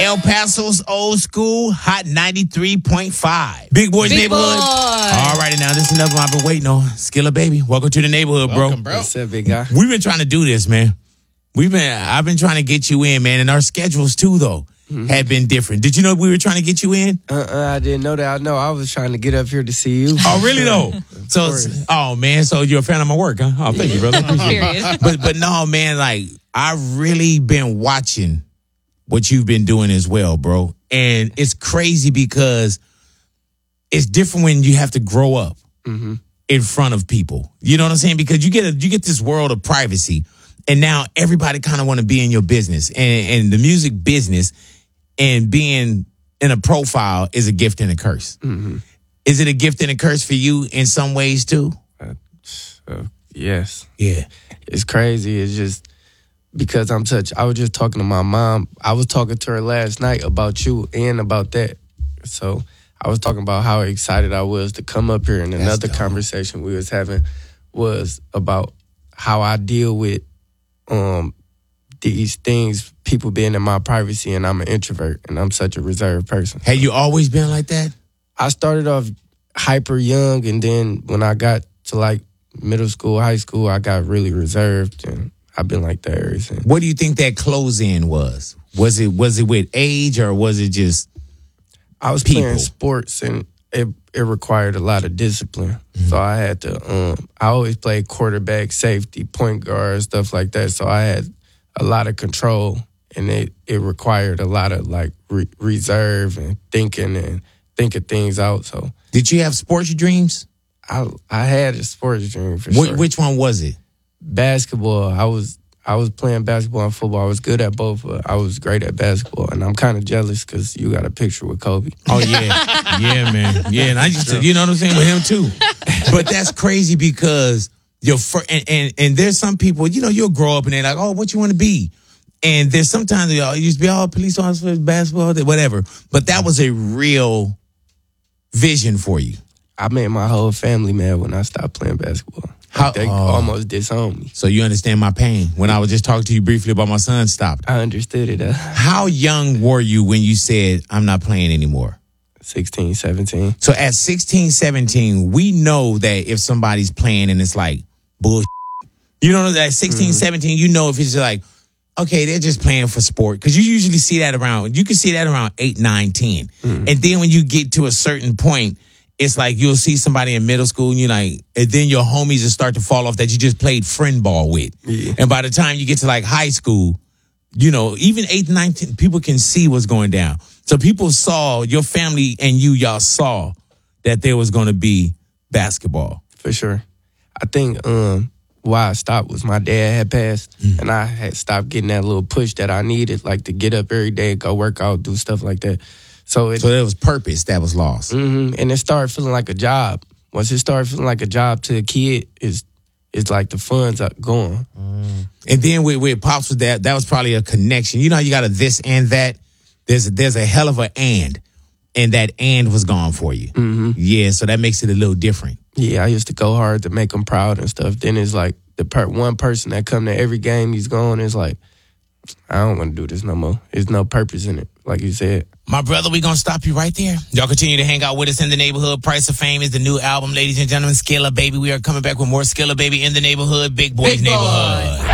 El Paso's old school, Hot 93.5. Big Boy's Neighborhood. All righty, now this is another one I've been waiting on. Skilla Baby, welcome to the neighborhood, bro. Welcome, bro. What's up, big guy? We've been trying to do this, man. I've been trying to get you in, man, and our schedules too, though, had been different. Did you know we were trying to get you in? I didn't know that. I know. I was trying to get up here to see you. Oh, really though? So you're a fan of my work, huh? Oh, thank you, brother. Period. But no, man, like I've really been watching what you've been doing as well, bro. And it's crazy because it's different when you have to grow up in front of people. You know what I'm saying? Because you get this world of privacy, and now everybody kind of want to be in your business, and the music business. And being in a profile is a gift and a curse. Is it a gift and a curse for you in some ways too? Yes. Yeah. It's crazy. It's just because I'm touched. I was just talking to my mom. I was talking to her last night about you and about that. So I was talking about how excited I was to come up here. And another conversation we was having was about how I deal with these things, people being in my privacy, and I'm an introvert, and I'm such a reserved person. Have you always been like that? I started off hyper young, and then when I got to like middle school, high school, I got really reserved, and I've been like that ever since. What do you think that close-in was? Was it with age, or was it just I was playing sports, and it required a lot of discipline. So I had to, I always played quarterback, safety, point guard, stuff like that. So I had a lot of control, and it required a lot of like reserve and thinking things out. So did you have sports dreams? I had a sports dream for sure. Which one was it? Basketball. I was playing basketball and football. I was good at both, but I was great at basketball. And I'm kind of jealous because you got a picture with Kobe. Oh, yeah. Yeah, man. Yeah, and I used to, you know what I'm saying, with him too. But that's crazy because and there's some people, you'll grow up and they're like, oh, what you want to be? And there's sometimes you used to be, police officer, basketball, whatever. But that was a real vision for you. I made my whole family mad when I stopped playing basketball. They almost disowned me. So you understand my pain. When I was just talking to you briefly about my son stopped. I understood it. How young were you when you said, I'm not playing anymore? 16, 17. So at 16, 17, we know that if somebody's playing and it's like bullshit, that 16, 17, if it's like, okay, they're just playing for sport. Because you usually see that around 8, 9, 10. And then when you get to a certain point, it's like you'll see somebody in middle school and you're like, and then your homies will start to fall off that you just played friend ball with. Yeah. And by the time you get to like high school, even 8, 9, 10, people can see what's going down. So people saw, your family and y'all saw that there was going to be basketball. For sure. I think why I stopped was my dad had passed, and I had stopped getting that little push that I needed, like to get up every day, go work out, do stuff like that. So there was purpose that was lost. And it started feeling like a job. Once it started feeling like a job to a kid, it's like the funds are gone. And then with Pops with that was probably a connection. You know how you got a this and that? There's a hell of a and that and was gone for you. Yeah, so that makes it a little different. Yeah, I used to go hard to make them proud and stuff. Then it's like one person that come to every game he's going is like, I don't want to do this no more. There's no purpose in it, like you said. My brother, we're going to stop you right there. Y'all continue to hang out with us in the neighborhood. Price of Fame is the new album, ladies and gentlemen. Skilla Baby. We are coming back with more Skilla Baby in the neighborhood. Big Boy's Neighborhood.